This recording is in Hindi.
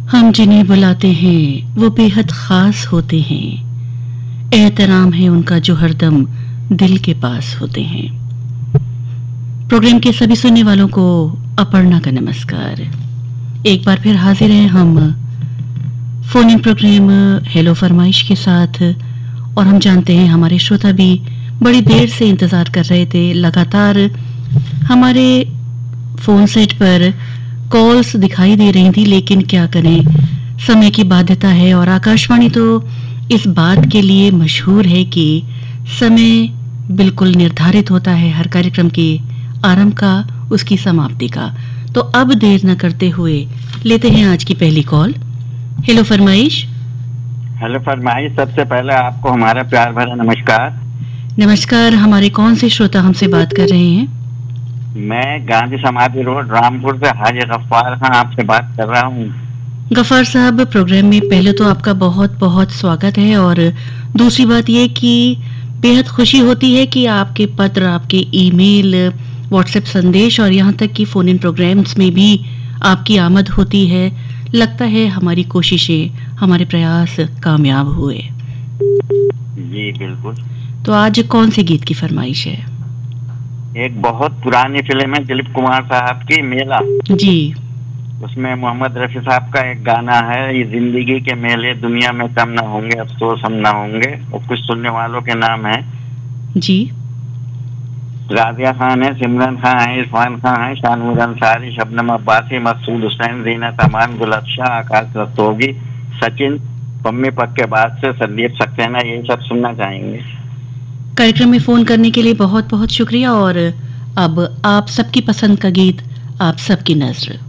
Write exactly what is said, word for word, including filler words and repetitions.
हम जिन्हें बुलाते हैं वो बेहद खास होते हैं। एहतराम है उनका जो हरदम दिल के पास होते हैं। प्रोग्राम के सभी सुनने वालों को अपर्णा का नमस्कार। एक बार फिर हाजिर हैं हम फोन इन प्रोग्राम हेलो फरमाइश के साथ, और हम जानते हैं हमारे श्रोता भी बड़ी देर से इंतज़ार कर रहे थे। लगातार हमारे फ़ोन सेट पर कॉल्स दिखाई दे रही थी, लेकिन क्या करें, समय की बाध्यता है। और आकाशवाणी तो इस बात के लिए मशहूर है कि समय बिल्कुल निर्धारित होता है हर कार्यक्रम के आरंभ का, उसकी समाप्ति का। तो अब देर न करते हुए लेते हैं आज की पहली कॉल। हेलो फरमाइश। हेलो फरमाइश। सबसे पहले आपको हमारा प्यार भरा नमस्कार। नमस्कार। हमारे कौन से श्रोता हमसे बात कर रहे हैं? मैं गांधी समाधि रोड रामपुर से हाजी गफ्फार खान आपसे बात कर रहा हूँ। गफ्फार साहब, प्रोग्राम में पहले तो आपका बहुत बहुत स्वागत है, और दूसरी बात ये कि बेहद खुशी होती है कि आपके पत्र, आपके ईमेल, व्हाट्सएप संदेश और यहाँ तक कि फ़ोन इन प्रोग्राम्स में भी आपकी आमद होती है। लगता है हमारी कोशिशें, हमारे प्रयास कामयाब हुए। जी बिल्कुल। तो आज कौन से गीत की फरमाइश है? एक बहुत पुरानी फिल्म है दिलीप कुमार साहब की, मेला। जी। उसमें मोहम्मद रफी साहब का एक गाना है, ये जिंदगी के मेले दुनिया में कम ना होंगे, अफसोस हम ना होंगे। और कुछ सुनने वालों के नाम है जी। राबिया खान है, सिमरन खान है, इरफान खान है, शानूर अंसारी, शबनम अब्बासी, मकसूद हुसैन, रीना तमान, गुलफ्शाह, आकाश रस्तोगी, सचिन, पम्मी पक्के बाद से संदीप सक्सेना, यही सब सुनना चाहेंगे। कार्यक्रम में फोन करने के लिए बहुत बहुत शुक्रिया। और अब आप सबकी पसंद का गीत, आप सबकी नज़र।